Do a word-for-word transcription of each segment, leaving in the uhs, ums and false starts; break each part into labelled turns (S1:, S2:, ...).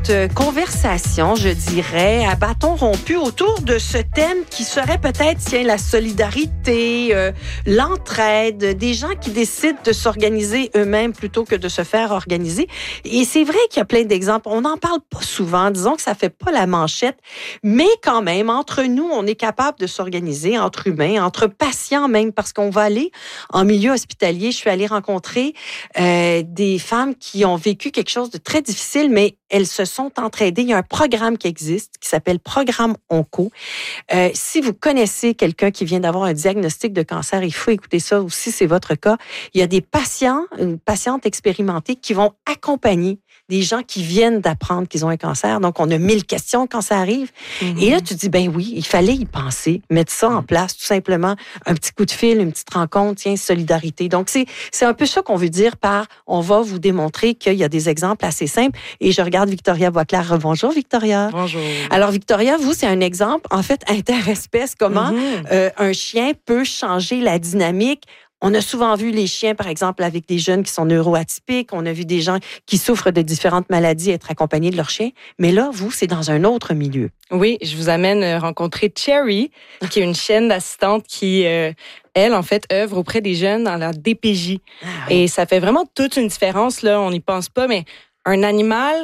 S1: notre conversation, je dirais, à bâton rompu autour de ce thème qui serait peut-être, tiens, la solidarité, euh, l'entraide, des gens qui décident de s'organiser eux-mêmes plutôt que de se faire organiser. Et c'est vrai qu'il y a plein d'exemples. On n'en parle pas souvent. Disons que ça fait pas la manchette, mais quand même, entre nous, on est capable de s'organiser, entre humains, entre patients même, parce qu'on va aller en milieu hospitalier. Je suis allée rencontrer euh, des femmes qui ont vécu quelque chose de très difficile, mais elles se sont entraidées. Il y a un programme qui existe qui s'appelle Programme Onco. Euh, si vous connaissez quelqu'un qui vient d'avoir un diagnostic de cancer, il faut écouter ça, ou si c'est votre cas. Il y a des patients, une patiente expérimentée qui vont accompagner des gens qui viennent d'apprendre qu'ils ont un cancer. Donc, on a mille questions quand ça arrive. Mm-hmm. Et là, tu dis, ben oui, il fallait y penser, mettre ça en place, tout simplement. Un petit coup de fil, une petite rencontre, tiens, solidarité. Donc, c'est, c'est un peu ça qu'on veut dire par, on va vous démontrer qu'il y a des exemples assez simples. Et je regarde Victoria Boisclair. Bonjour, Victoria.
S2: Bonjour.
S1: Alors, Victoria, vous, c'est un exemple, en fait, interespèce, comment mm-hmm. euh, un chien peut changer la dynamique. On a souvent vu les chiens, par exemple, avec des jeunes qui sont neuroatypiques. On a vu des gens qui souffrent de différentes maladies être accompagnés de leurs chiens. Mais là, vous, c'est dans un autre milieu.
S2: Oui, je vous amène rencontrer Cherry, qui est une chienne d'assistante qui, euh, elle, en fait, œuvre auprès des jeunes dans la D P J. Ah, oui. Et ça fait vraiment toute une différence, là. On n'y pense pas, mais un animal,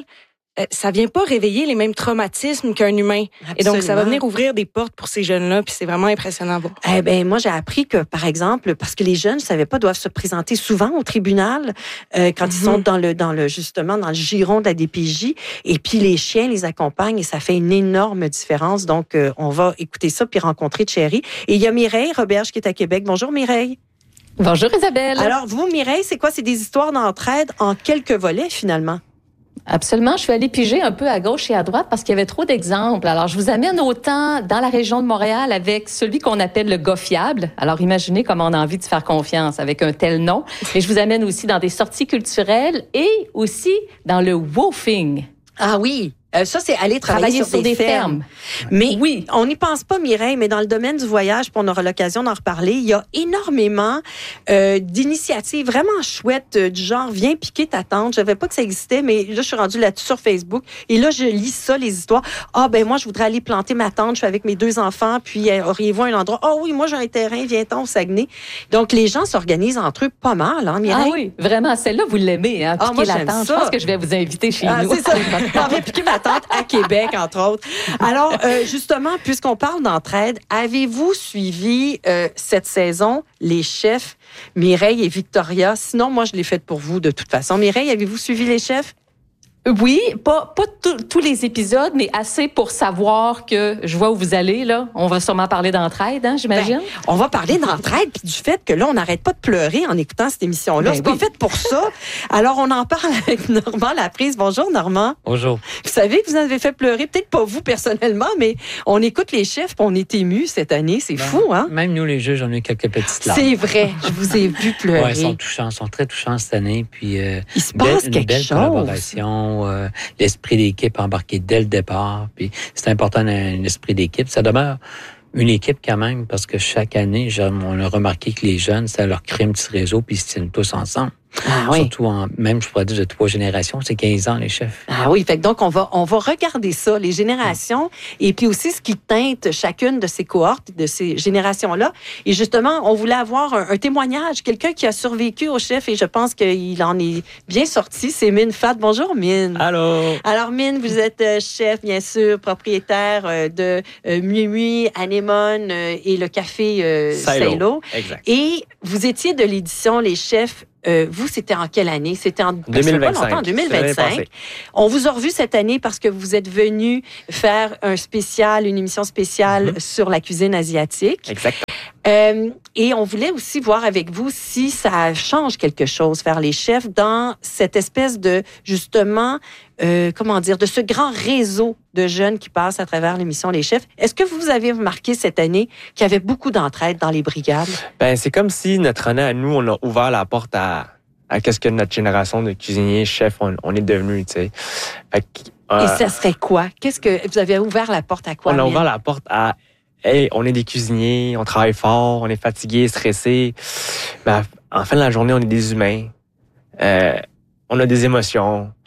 S2: ça vient pas réveiller les mêmes traumatismes qu'un humain. Absolument. Et donc, ça va venir ouvrir des portes pour ces jeunes-là, puis c'est vraiment impressionnant. Bon.
S1: Eh ben, moi, j'ai appris que, par exemple, parce que les jeunes, ne savaient pas, doivent se présenter souvent au tribunal euh, quand mm-hmm. ils sont dans le, dans le, justement, dans le giron de la D P J. Et puis, les chiens les accompagnent et ça fait une énorme différence. Donc, euh, on va écouter ça puis rencontrer Cherry. Et il y a Mireille Roberge qui est à Québec. Bonjour, Mireille.
S3: Bonjour, Isabelle.
S1: Alors, vous, Mireille, c'est quoi? C'est des histoires d'entraide en quelques volets, finalement?
S3: Absolument. Je suis allée piger un peu à gauche et à droite parce qu'il y avait trop d'exemples. Alors, je vous amène autant dans la région de Montréal avec celui qu'on appelle le gars fiable. Alors, imaginez comment on a envie de se faire confiance avec un tel nom. Et je vous amène aussi dans des sorties culturelles et aussi dans le woofing.
S1: Ah oui. Euh, ça, c'est aller travailler, travailler sur, sur des, des fermes. fermes. Mais oui, on n'y pense pas, Mireille, mais dans le domaine du voyage, puis on aura l'occasion d'en reparler, il y a énormément euh, d'initiatives vraiment chouettes euh, du genre « Viens piquer ta tante ». Je savais pas que ça existait, mais là, je suis rendue là-dessus sur Facebook. Et là, je lis ça, les histoires. « Ah, ben moi, je voudrais aller planter ma tante. Je suis avec mes deux enfants. Puis, euh, auriez-vous un endroit? Ah oh, oui, moi, j'ai un terrain. Viens-t'en au Saguenay. » Donc, les gens s'organisent entre eux pas mal, hein, Mireille?
S3: Ah oui, vraiment. Celle-là, vous l'aimez, hein? Piquer ah, moi, la tante. Ça. Je pense que je vais vous inviter chez
S1: ah,
S3: nous.
S1: C'est ça. On va piquer ma tante à Québec, entre autres. Alors, euh, justement, puisqu'on parle d'entraide, avez-vous suivi euh, cette saison les chefs Mireille et Victoria? Sinon, moi, je l'ai faite pour vous de toute façon. Mireille, avez-vous suivi les chefs?
S3: Oui, pas pas tous les épisodes, mais assez pour savoir que je vois où vous allez, là. On va sûrement parler d'entraide, hein, j'imagine? Ben,
S1: on va parler d'entraide puis du fait que là, on n'arrête pas de pleurer en écoutant cette émission-là. Ben C'est oui. pas fait pour ça. Alors, on en parle avec Normand Laprise. Bonjour, Normand.
S4: Bonjour.
S1: Vous savez que vous avez fait pleurer, peut-être pas vous personnellement, mais on écoute les chefs puis on est émus cette année. C'est ben, fou, hein?
S4: Même nous, les juges, on a eu quelques petites larmes.
S1: C'est vrai. Je vous ai vu pleurer.
S4: Oui, ils sont touchants, ils sont très touchants cette année. Puis, euh,
S1: Il se passe
S4: belle,
S1: quelque
S4: une belle
S1: chose.
S4: collaboration. Euh, l'esprit d'équipe embarqué dès le départ. Puis c'est important un esprit d'équipe. Ça demeure une équipe quand même, parce que chaque année, on a remarqué que les jeunes, ça leur crée un petit réseau, puis ils se tiennent tous ensemble.
S1: Ah oui.
S4: Surtout, en, même, je pourrais dire, de trois générations, c'est quinze ans, les chefs.
S1: Ah oui, fait que donc, on va, on va regarder ça, les générations, et puis aussi ce qui teinte chacune de ces cohortes, de ces générations-là. Et justement, on voulait avoir un, un témoignage, quelqu'un qui a survécu au chef, et je pense qu'il en est bien sorti, c'est Mine Fat. Bonjour, Mine.
S4: Allô.
S1: Alors, Mine, vous êtes chef, bien sûr, propriétaire de euh, Mui Mui, Anémone euh, et le café euh, Sailo.
S4: Exact.
S1: Et vous étiez de l'édition Les Chefs. Euh, vous, c'était en quelle année? C'était en
S4: deux mille vingt-cinq.
S1: En deux mille vingt-cinq. On vous a revu cette année parce que vous êtes venu faire un spécial, une émission spéciale mm-hmm. sur la cuisine asiatique.
S4: Exact.
S1: Euh, et on voulait aussi voir avec vous si ça change quelque chose, faire les chefs, dans cette espèce de, justement, euh, comment dire, de ce grand réseau de jeunes qui passent à travers l'émission Les Chefs. Est-ce que vous avez remarqué cette année qu'il y avait beaucoup d'entraide dans les brigades?
S5: Ben, c'est comme si notre année à nous, on a ouvert la porte à, à qu'est-ce que notre génération de cuisiniers, chefs, on, on est devenus, tu sais. Fait que, euh,
S1: et ça serait quoi? Qu'est-ce que vous avez ouvert la porte à quoi?
S5: On a ouvert la porte à hey, on est des cuisiniers, on travaille fort, on est fatigué, stressé. Mais en fin de la journée, on est des humains. Euh, on a des émotions.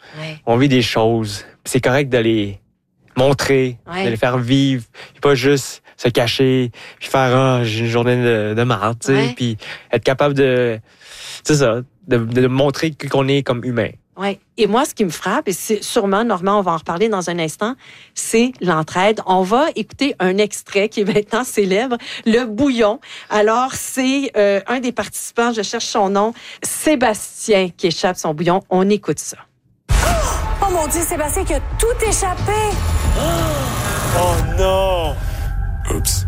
S1: Ouais.
S5: On vit des choses. C'est correct de les montrer,
S1: ouais.
S5: de les faire vivre. Puis pas juste se cacher, puis faire ah, j'ai une journée de, de marde, tu sais.
S1: Ouais.
S5: Puis être capable de, c'est ça, de, de montrer qu'on est comme humain.
S1: Oui. Et moi, ce qui me frappe, et c'est sûrement, Normand, on va en reparler dans un instant, c'est l'entraide. On va écouter un extrait qui est maintenant célèbre, le bouillon. Alors, c'est euh, un des participants, je cherche son nom, Sébastien, qui échappe son bouillon. On écoute ça.
S6: Oh mon Dieu, Sébastien qui a tout échappé!
S5: Oh non!
S7: Oups.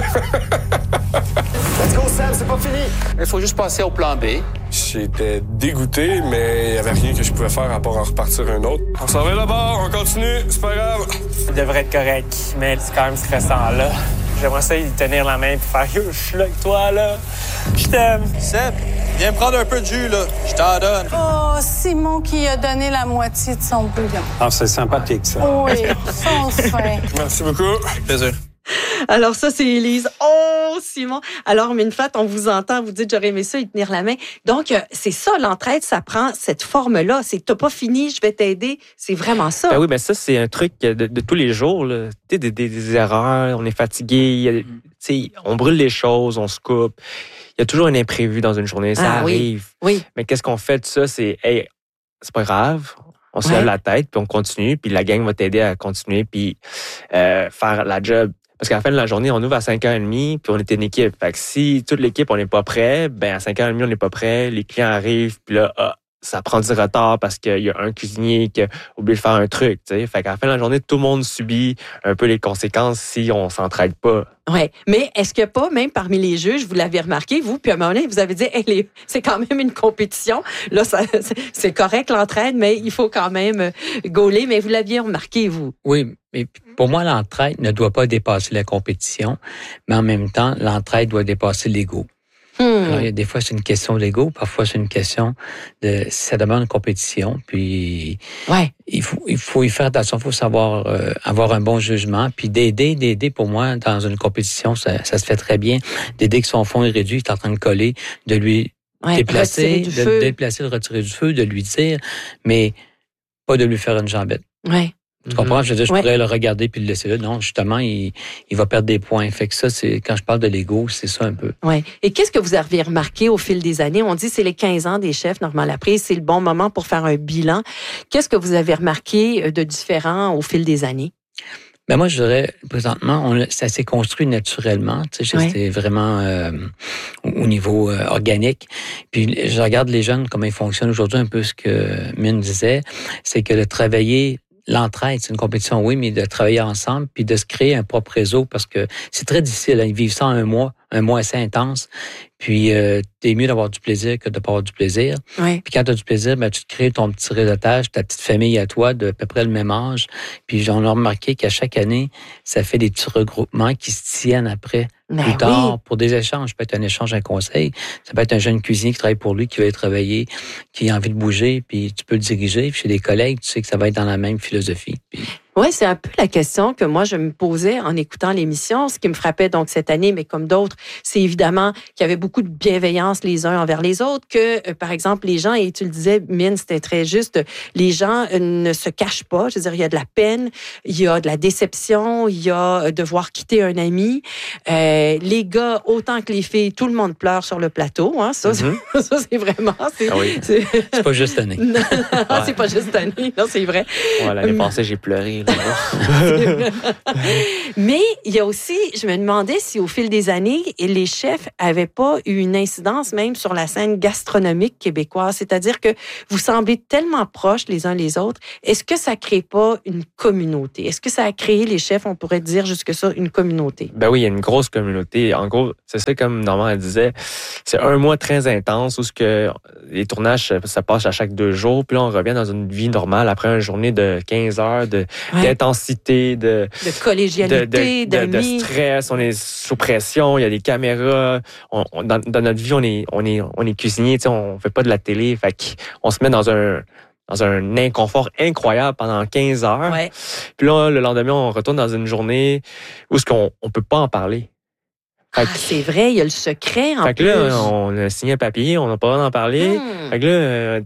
S7: Let's go, Sam, c'est pas fini.
S8: Il faut juste passer au plan B.
S7: J'étais dégoûté, mais il n'y avait rien que je pouvais faire à part en repartir un autre. On s'en va là-bas, on continue, c'est pas grave.
S5: Il devrait être correct, mais c'est quand même stressant, là. J'aimerais ça, lui tenir la main et faire « Je suis là avec toi, là. Je t'aime. »
S8: Seb, viens prendre un peu de jus, là. Je t'en donne.
S6: Oh, Simon qui a donné la moitié de son bouillon.
S9: Ah, c'est sympathique, ça.
S6: Oui, son fin.
S7: Merci beaucoup.
S8: Avec plaisir.
S1: Alors ça, c'est Élise. Oh, Simon. Alors, Minfat, on vous entend, vous dites, j'aurais aimé ça, y tenir la main. Donc, c'est ça, l'entraide, ça prend cette forme-là. C'est, t'as pas fini, je vais t'aider. C'est vraiment ça.
S5: Ben oui, mais ça, c'est un truc de, de tous les jours, là. Tu sais, des, des, des erreurs, on est fatigué, tu sais, on brûle les choses, on se coupe. Il y a toujours un imprévu dans une journée, ça
S1: ah,
S5: arrive.
S1: Oui. oui.
S5: Mais qu'est-ce qu'on fait de ça? C'est, hey, c'est pas grave. On se
S1: ouais.
S5: lève la tête, puis on continue, puis la gang va t'aider à continuer, puis euh, faire la job. Parce qu'à la fin de la journée, on ouvre à cinq heures trente, puis on est une équipe. Fait que si toute l'équipe, on n'est pas prêt, ben à cinq heures trente, on n'est pas prêt, les clients arrivent, puis là, ah, ça prend du retard parce qu'il y a un cuisinier qui a oublié de faire un truc, tu sais. Fait qu'à la fin de la journée, tout le monde subit un peu les conséquences si on s'entraide pas.
S1: Oui, mais est-ce que pas, même parmi les juges, vous l'avez remarqué, vous, puis à un moment donné, vous avez dit, hey, les, c'est quand même une compétition. Là, ça, c'est correct l'entraide, mais il faut quand même gauler. Mais vous l'aviez remarqué, vous.
S4: Oui, mais pour moi, l'entraide ne doit pas dépasser la compétition, mais en même temps, l'entraide doit dépasser l'ego.
S1: Hmm.
S4: Alors, il y a des fois, c'est une question d'ego, parfois, c'est une question de... Ça demande une compétition, puis
S1: ouais.
S4: il faut, il faut y faire attention, il faut savoir euh, avoir un bon jugement, puis d'aider, d'aider, pour moi, dans une compétition, ça, ça se fait très bien. D'aider que son fond est réduit, il est en train de coller, de lui
S1: ouais,
S4: déplacer, de déplacer, le retirer du feu, de lui dire, mais pas de lui faire une jambette.
S1: Ouais.
S4: Tu comprends? Je veux dire, je
S1: ouais.
S4: pourrais le regarder puis le laisser là. Non, justement, il, il va perdre des points. Fait que ça, c'est quand je parle de l'ego, c'est ça un peu.
S1: Oui. Et qu'est-ce que vous avez remarqué au fil des années? On dit que c'est les quinze ans des chefs, Normand Laprise, c'est le bon moment pour faire un bilan. Qu'est-ce que vous avez remarqué de différent au fil des années?
S4: Ben moi, je dirais, présentement, on, ça s'est construit naturellement. Tu sais, c'était ouais. vraiment euh, au niveau euh, organique. Puis je regarde les jeunes, comment ils fonctionnent aujourd'hui, un peu ce que Mine disait, c'est que de travailler l'entraide, c'est une compétition, oui, mais de travailler ensemble puis de se créer un propre réseau parce que c'est très difficile. Hein, ils vivent ça en un mois, un mois assez intense. Puis, euh, t'es mieux d'avoir du plaisir que de pas avoir du plaisir.
S1: Oui.
S4: Puis quand t'as du plaisir, ben, tu te crées ton petit réseautage, ta petite famille à toi de à peu près le même âge. Puis, j'en ai remarqué qu'à chaque année, ça fait des petits regroupements qui se tiennent après,
S1: ben
S4: plus tard,
S1: oui.
S4: pour des échanges. Ça peut être un échange, un conseil. Ça peut être un jeune cuisinier qui travaille pour lui, qui veut travailler, qui a envie de bouger, puis tu peux le diriger. Puis chez des collègues, tu sais que ça va être dans la même philosophie. Puis...
S1: Oui, c'est un peu la question que moi, je me posais en écoutant l'émission. Ce qui me frappait donc cette année, mais comme d'autres, c'est évidemment qu'il y avait beaucoup de bienveillance les uns envers les autres, que, euh, par exemple, les gens, et tu le disais, Mine, c'était très juste, les gens euh, ne se cachent pas. Je veux dire, il y a de la peine, il y a de la déception, il y a euh, devoir quitter un ami. Euh, les gars, autant que les filles, tout le monde pleure sur le plateau. Hein, ça, mm-hmm. c'est, ça, c'est vraiment... C'est,
S4: ah oui. c'est... c'est pas juste année.
S1: Non, ouais. c'est pas juste année. Non, c'est vrai.
S5: Ouais, l'année passée, j'ai pleuré. Là.
S1: Mais il y a aussi, je me demandais si au fil des années, les chefs avaient pas eu une incidence même sur la scène gastronomique québécoise. C'est-à-dire que vous semblez tellement proches les uns les autres. Est-ce que ça crée pas une communauté? Est-ce que ça a créé, les chefs, on pourrait dire jusque ça, une communauté?
S5: Ben oui, il y a une grosse communauté. En gros, c'est ça comme Normand elle disait, c'est un mois très intense où ce que les tournages, ça passe à chaque deux jours. Puis là, on revient dans une vie normale après une journée de quinze heures de, ouais. d'intensité, de,
S1: de collégialité,
S5: de, de, de, de stress. On est sous pression, il y a des caméras. On, on, dans, dans notre vie, on est, on est, on est cuisinier, tu sais, on fait pas de la télé. Fait qu'on se met dans un, dans un inconfort incroyable pendant quinze heures.
S1: Ouais.
S5: Puis là, le lendemain, on retourne dans une journée où ce qu'on, on peut pas en parler.
S1: Ah, c'est vrai, il y a le secret en
S5: fait
S1: plus.
S5: Fait que là, on a signé un papier, on n'a pas le droit d'en parler. Hmm. Fait que là,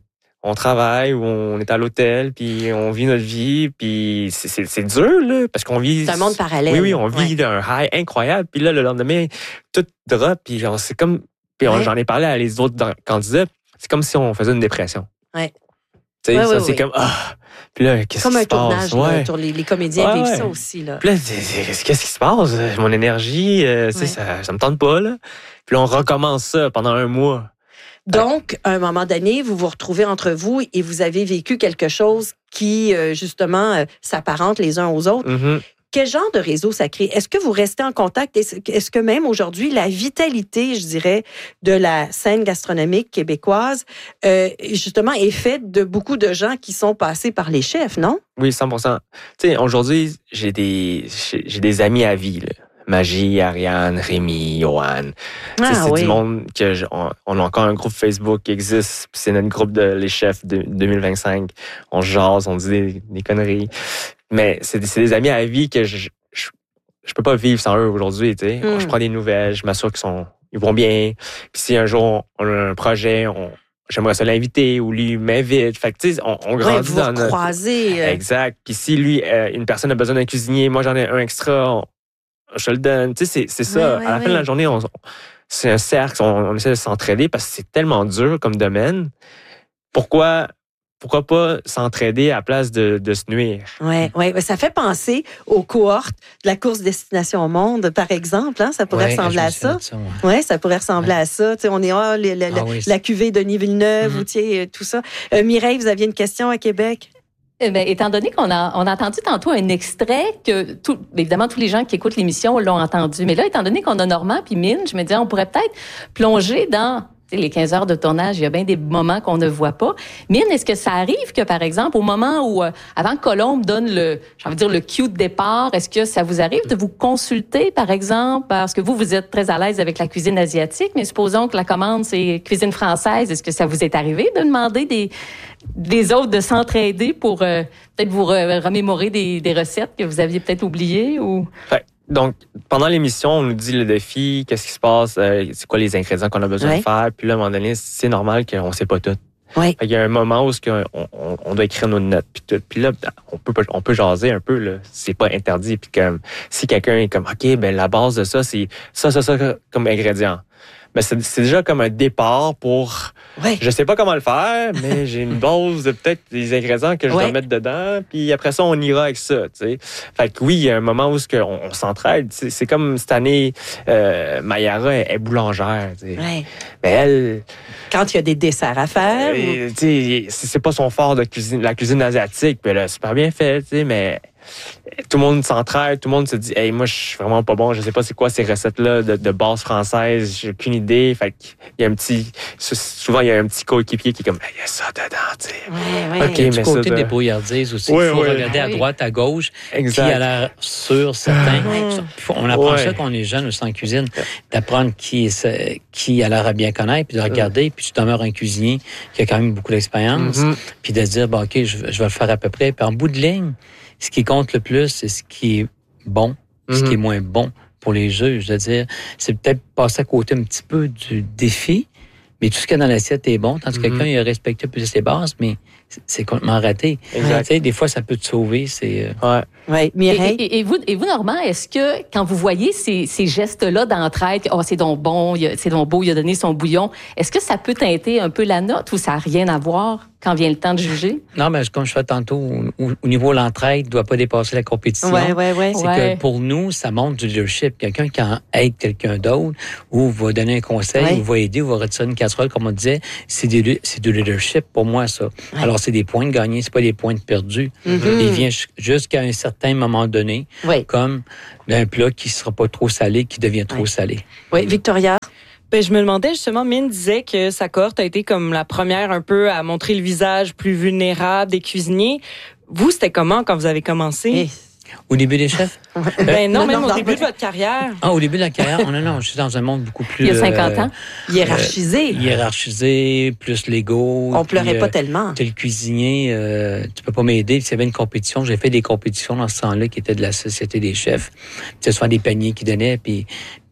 S5: on travaille ou on est à l'hôtel, puis on vit notre vie, puis c'est, c'est, c'est dur, là, parce qu'on vit...
S1: C'est un monde parallèle.
S5: Oui, oui, on vit
S1: ouais.
S5: un high incroyable, puis là, le lendemain, tout drop, puis genre, c'est comme... Puis on,
S1: ouais.
S5: j'en ai parlé à les autres candidats, c'est comme si on faisait une dépression.
S1: Ouais.
S5: Tu sais,
S1: ouais,
S5: ça,
S1: ouais,
S5: c'est
S1: ouais.
S5: comme... Ah! Puis là, qu'est-ce
S1: comme
S5: qui
S1: un
S5: se passe?
S1: tournage,
S5: Ouais.
S1: là, les, les comédiens
S5: ouais,
S1: vivent
S5: ouais.
S1: ça aussi. Là.
S5: Puis là, qu'est-ce qui se passe? Mon énergie, euh, ouais. ça, ça me tente pas, là. Puis là, on recommence ça pendant un mois.
S1: Donc, à un moment donné, vous vous retrouvez entre vous et vous avez vécu quelque chose qui, euh, justement, euh, s'apparente les uns aux autres.
S5: Mm-hmm.
S1: Quel genre de réseau ça crée? Est-ce que vous restez en contact? Est-ce que même aujourd'hui, la vitalité, je dirais, de la scène gastronomique québécoise, euh, justement, est faite de beaucoup de gens qui sont passés par les chefs, non?
S5: Oui, cent pour cent. Tu sais, aujourd'hui, j'ai des, j'ai des amis à vie, là. Magie, Ariane, Rémi, Johan. Ah, c'est oui. du monde que je, on, on a encore un groupe Facebook qui existe. C'est notre groupe de les chefs de deux mille vingt-cinq. On jase, on dit des, des conneries. Mais c'est des, c'est des amis à vie que je, je je peux pas vivre sans eux aujourd'hui. Tu sais, mm. Je prends des nouvelles, je m'assure qu'ils sont ils vont bien. Puis si un jour on a un projet, on j'aimerais ça l'inviter ou lui m'invite. Fait que, tu sais, on, on grandit
S1: ouais, vous
S5: dans notre...
S1: croisez. Euh...
S5: Exact. Puis si lui, euh, une personne a besoin d'un cuisinier, moi j'en ai un extra. On, je te le donne. Tu sais, c'est, c'est ça.
S1: Oui, oui,
S5: à la
S1: oui.
S5: fin de la journée, on, c'est un cercle. On, on essaie de s'entraider parce que c'est tellement dur comme domaine. Pourquoi, pourquoi pas s'entraider à la place de, de se nuire?
S1: Oui, ouais. Ça fait penser aux cohortes de la course Destination au Monde, par exemple. Hein? Ça pourrait ouais, ressembler à ça. Oui, ouais. ouais, ça pourrait ressembler ouais. à ça. T'sais, on est ah, le, le, ah, oui, la cuvée Denis Villeneuve, mm-hmm. ou tout ça. Euh, Mireille, vous aviez une question à Québec?
S3: Eh bien, étant donné qu'on a, on a entendu tantôt un extrait que, tout, évidemment, tous les gens qui écoutent l'émission l'ont entendu. Mais là, étant donné qu'on a Normand puis Mine, je me disais, on pourrait peut-être plonger dans les quinze heures de tournage. Il y a bien des moments qu'on ne voit pas. Mine, est-ce que ça arrive que, par exemple, au moment où, euh, avant que Colombe donne le, j'ai envie de dire, le cue de départ, est-ce que ça vous arrive de vous consulter, par exemple, parce que vous, vous êtes très à l'aise avec la cuisine asiatique, mais supposons que la commande, c'est cuisine française. Est-ce que ça vous est arrivé de demander des, des autres de s'entraider pour euh, peut-être vous re- remémorer des, des recettes que vous aviez peut-être oubliées ou...
S5: Ouais. Donc, pendant l'émission, on nous dit le défi, qu'est-ce qui se passe, euh, c'est quoi les ingrédients qu'on a besoin ouais. de faire. Puis là, à un moment donné, c'est normal qu'on ne sait pas tout.
S1: Ouais.
S5: Il y a un moment où on, on, on doit écrire nos notes. Puis, tout. Puis là, on peut, on peut jaser un peu. Là. C'est pas interdit. Puis comme, si quelqu'un est comme, OK, ben la base de ça, c'est ça, ça, ça comme ingrédient. Ben, c'est, c'est déjà comme un départ pour...
S1: Ouais.
S5: Je sais pas comment le faire, mais j'ai une base de peut-être des ingrédients que je ouais. dois mettre dedans. Puis après ça, on ira avec ça. T'sais. Fait que oui, il y a un moment où on, on s'entraide. T'sais. C'est comme cette année, euh, Mayara est, est boulangère.
S1: Ouais.
S5: Mais elle...
S1: Quand il y a des desserts à faire...
S5: Euh, ou... c'est, c'est pas son fort de cuisine, la cuisine asiatique. Puis elle a super bien fait, mais... Tout le monde s'entraide, tout le monde se dit « Hey, moi, je suis vraiment pas bon, je sais pas c'est quoi ces recettes-là de, de base française, j'ai aucune idée. » Fait qu'il y a un petit... Souvent, il y a un petit coéquipier qui est comme « Il y a ça dedans, tu sais.
S1: Ouais, ouais. »
S4: Okay, du côté de... des brouillardises aussi, il
S5: ouais,
S4: faut
S5: ouais.
S4: regarder à droite, à gauche,
S5: exact.
S4: Qui a l'air sûr, certain.
S1: Ouais.
S4: On apprend
S5: ouais.
S4: ça quand on est jeune aussi en cuisine, d'apprendre qui, est, qui a l'air à bien connaître, puis de regarder, puis tu demeures un cuisinier qui a quand même beaucoup d'expérience, mm-hmm. puis de se dire bon, « OK, je, je vais le faire à peu près. » Puis en bout de ligne, ce qui compte le plus, c'est ce qui est bon, mm-hmm. ce qui est moins bon pour les juges. De dire, c'est peut-être passer à côté un petit peu du défi, mais tout ce qu'il y a dans l'assiette est bon, tandis que mm-hmm. quelqu'un il a respecté plus ses bases, mais c'est complètement raté. Exact. Tu sais, des fois, ça peut te sauver. C'est...
S5: Ouais.
S1: Ouais.
S3: Et, et, et, vous, et vous, Normand, est-ce que quand vous voyez ces, ces gestes-là d'entraide, oh, c'est donc bon, il a, c'est donc beau, il a donné son bouillon, est-ce que ça peut teinter un peu la note ou ça n'a rien à voir quand vient le temps de juger?
S4: Non, mais comme je fais tantôt, au, au niveau de l'entraide, ne doit pas dépasser la compétition.
S1: Ouais, ouais, ouais.
S4: C'est
S3: ouais.
S4: que pour nous, ça montre du leadership. Quelqu'un qui aide quelqu'un d'autre ou va donner un conseil ouais. ou va aider ou va retirer une casserole, comme on disait, c'est du, c'est du leadership pour moi, ça. Ouais. Alors, c'est des points de gagnés, c'est pas des points de perdus. Mm-hmm. Il vient jusqu'à un certain moment donné, oui. comme un plat qui ne sera pas trop salé, qui devient trop
S1: oui.
S4: salé.
S1: Oui, Victoria?
S2: Ben, je me demandais justement, Mine disait que sa cohorte a été comme la première un peu à montrer le visage plus vulnérable des cuisiniers. Vous, c'était comment quand vous avez commencé?
S1: Et...
S4: Au début des chefs?
S2: Ben non, non même
S1: non,
S2: au
S1: non,
S2: début
S1: non.
S2: de votre carrière.
S4: Ah, au début de la carrière? Oh, non, non, je suis dans un monde beaucoup plus...
S3: Il y a cinquante
S4: euh,
S3: ans?
S1: Hiérarchisé.
S4: Euh, hiérarchisé, plus légaux.
S1: On pleurait
S4: puis,
S1: pas
S4: euh,
S1: tellement.
S4: Tu es le cuisinier, euh, tu peux pas m'aider. S'il y avait une compétition, j'ai fait des compétitions dans ce temps-là qui étaient de la Société des chefs. C'était souvent des paniers qui donnaient, puis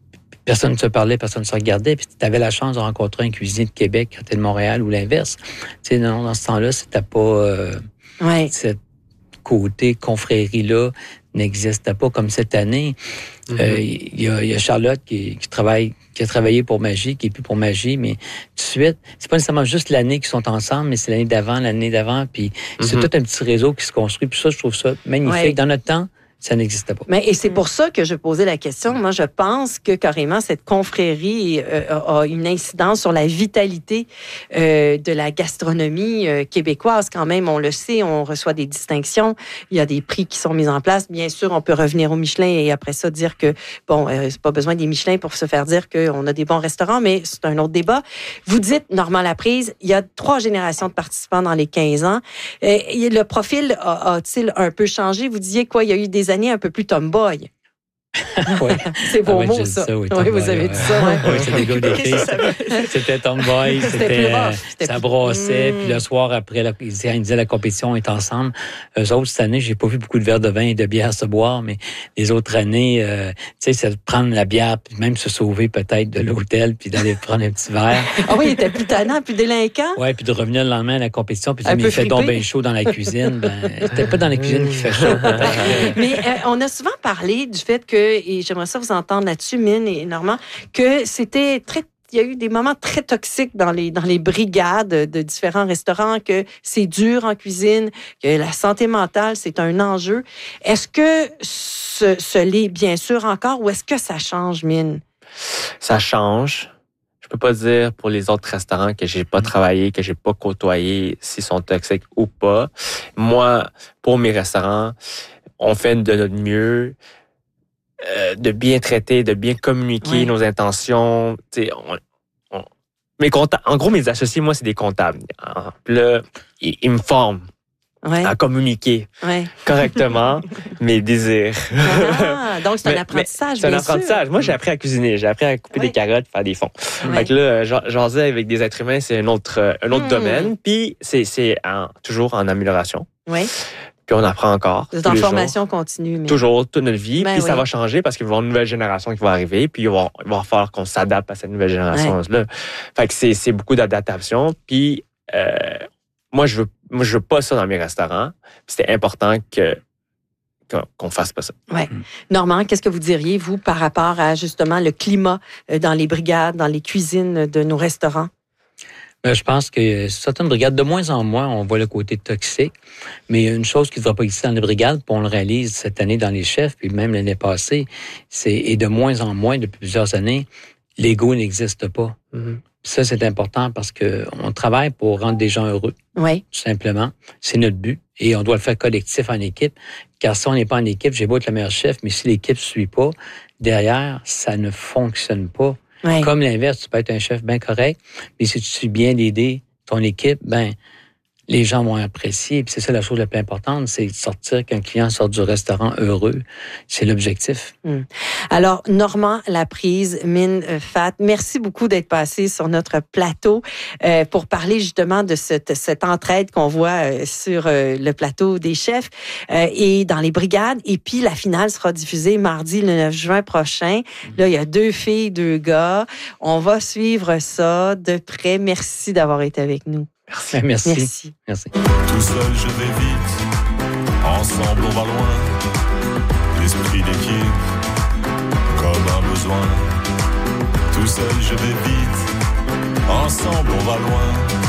S4: personne ne se parlait, personne ne se regardait. Puis tu avais la chance de rencontrer un cuisinier de Québec quand tu es de Montréal ou l'inverse. Tu sais, non, dans ce temps-là, c'était pas... Euh,
S1: ouais.
S4: Ce côté confrérie-là n'existait pas comme cette année. Il mm-hmm. euh, y, a, y a Charlotte qui, qui travaille, qui a travaillé pour Magie, qui est plus pour Magie, mais tout de suite, c'est pas nécessairement juste l'année qu'ils sont ensemble, mais c'est l'année d'avant, l'année d'avant, puis mm-hmm. c'est tout un petit réseau qui se construit. Puis ça, je trouve ça magnifique. Ouais. Dans notre temps, ça n'existait pas.
S1: Mais, et c'est pour ça que je posais la question. Moi, je pense que carrément, cette confrérie euh, a une incidence sur la vitalité euh, de la gastronomie euh, québécoise. Quand même, on le sait, on reçoit des distinctions. Il y a des prix qui sont mis en place. Bien sûr, on peut revenir au Michelin et après ça dire que, bon, euh, c'est pas besoin des Michelin pour se faire dire qu'on a des bons restaurants, mais c'est un autre débat. Vous dites, Normand Laprise, il y a trois générations de participants dans les quinze ans. Euh, le profil a, a-t-il un peu changé? Vous disiez quoi? Il y a eu des un peu plus tomboy.
S4: Oui.
S1: C'est vos
S4: ah,
S1: mots, ça. ça oui,
S4: oui,
S1: vous avez
S4: ouais.
S1: dit ça. Ouais.
S4: Oui, c'était des gars des filles. C'était tomboy, c'était, c'était, c'était ça brossait. Mm. Puis le soir, après, la, ils disaient la compétition est ensemble. Eux autres, cette année, j'ai pas vu beaucoup de verres de vin et de bière se boire, mais les autres années, euh, tu sais, c'est de prendre la bière, puis même se sauver peut-être de l'hôtel, puis d'aller prendre un petit verre.
S1: Ah oui, il était plus tannant, plus délinquant.
S4: Oui, puis de revenir le lendemain à la compétition, puis de dire, mais il fait donc bien chaud dans la cuisine. Ben, c'était pas dans la cuisine qu'il fait chaud.
S1: Mais euh, on a souvent parlé du fait que, et j'aimerais ça vous entendre là-dessus, Mine et Normand, que c'était très... Il y a eu des moments très toxiques dans les, dans les brigades de différents restaurants, que c'est dur en cuisine, que la santé mentale, c'est un enjeu. Est-ce que ce, ce l'est bien sûr encore ou est-ce que ça change, Mine?
S5: Ça change. Je peux pas dire pour les autres restaurants que j'ai pas travaillé, que j'ai pas côtoyé, s'ils sont toxiques ou pas. Moi, pour mes restaurants, on fait de notre mieux. Euh, de bien traiter, de bien communiquer oui. nos intentions. On, on, mes comptables, en gros, mes associés, moi, c'est des comptables. Puis là, ils, ils me forment ouais. à communiquer ouais. correctement mes désirs.
S1: Ah, donc, c'est mais, un apprentissage,
S5: C'est un
S1: bien
S5: apprentissage.
S1: sûr.
S5: Moi, j'ai appris à cuisiner. J'ai appris à couper
S1: ouais.
S5: des carottes, faire des fonds. Ouais. Fait que là, jaser avec des êtres humains, c'est un autre, un autre mmh. domaine. Puis, c'est, c'est en, toujours en amélioration.
S1: Oui.
S5: Puis on apprend encore.
S1: Vous êtes en formation jours. continue. Mais...
S5: Toujours, toute notre vie. Ben puis oui. ça va changer parce qu'il va y avoir une nouvelle génération qui va arriver. Puis il va, il va falloir qu'on s'adapte à cette nouvelle génération-là. Ouais. Fait que c'est, c'est beaucoup d'adaptation. Puis euh, moi, je veux, moi, je veux pas ça dans mes restaurants. Puis c'est important que, qu'on fasse pas ça.
S1: Ouais. Mmh. Normand, qu'est-ce que vous diriez, vous, par rapport à justement le climat dans les brigades, dans les cuisines de nos restaurants?
S4: Je pense que certaines brigades, de moins en moins, on voit le côté toxique. Mais une chose qui ne devrait pas exister dans les brigades, puis on le réalise cette année dans les chefs, puis même l'année passée, c'est, et de moins en moins, depuis plusieurs années, l'ego n'existe pas. Mm-hmm. Ça, c'est important parce que on travaille pour rendre des gens heureux.
S1: Oui.
S4: Tout simplement. C'est notre but. Et on doit le faire collectif en équipe. Car si on n'est pas en équipe, j'ai beau être le meilleur chef, mais si l'équipe ne suit pas, derrière, ça ne fonctionne pas. Ouais. Comme l'inverse, tu peux être un chef bien correct, mais si tu suis bien l'aider, ton équipe, ben les gens vont apprécier. Puis c'est ça la chose la plus importante, c'est de sortir, qu'un client sorte du restaurant heureux. C'est l'objectif.
S1: Hum. Alors, Normand Laprise, Mine Fat, merci beaucoup d'être passé sur notre plateau euh, pour parler justement de cette, cette entraide qu'on voit euh, sur euh, le plateau des chefs euh, et dans les brigades. Et puis, la finale sera diffusée mardi le neuf juin prochain. Hum. Là, il y a deux filles, deux gars. On va suivre ça de près. Merci d'avoir été avec nous.
S4: Merci. Merci.
S1: Merci.
S4: Merci.
S9: Tout seul, je vais vite. Ensemble, on va loin. L'esprit d'équipe, comme un besoin. Tout seul, je vais vite. Ensemble, on va loin.